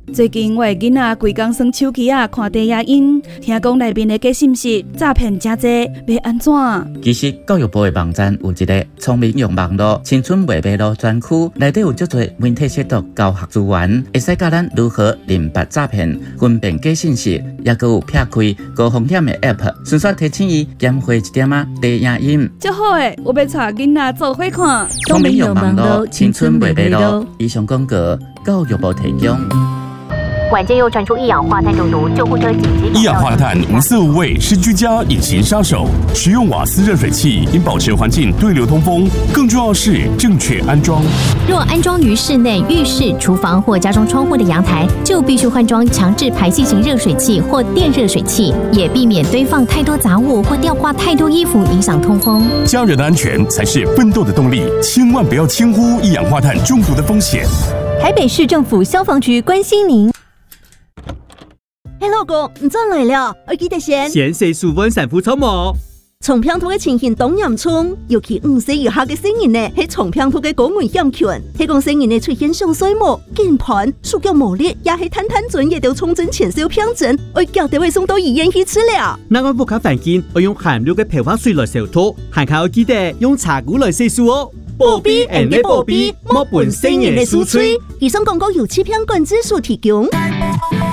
最近我的囡仔规工耍手机看低影音，听讲内面的假信息诈骗真多，要安怎？ 其实教育部的网站有一个聪明用网络青春未迷路专区，内底有足多媒体识读教学资源，会使教咱如何认别诈骗、分辨假信息，也佮有撇开高风险的 App， 顺续提醒伊减花一点低影音。 足好诶，我要带囡仔做伙看。 聪明用网络青春未迷路。以上广告，教育部提供。 晚间又传出一氧化碳中毒，救护车紧急。 一氧化碳无色无味，是居家隐形杀手。使用瓦斯热水器应保持环境对流通风，更重要是正确安装。 若安装于室内、浴室、厨房或家中窗户的阳台，就必须换装强制排气型热水器或电热水器，也避免堆放太多杂物或吊挂太多衣服，影响通风。 家人的安全才是奋斗的动力，千万不要轻忽一氧化碳中毒的风险。 台北市政府消防局关心您。老公，你转来了，我记得先食薯粉神父草毛。 重平头的情形当严重，尤其5岁以下的成人呢，係重平头的高危險群。係講成人呢出現上水膜、鍵盤、手腳無力，也係攤準也都重症前兆病症，我叫地位送到醫院去治療。 那我不卡反見，我用含氯嘅漂白水來消毒，還靠記得用茶壺來洗漱哦。保庇人的保庇，莫本成人的輸吹。 以上廣告由欺騙管制所提供。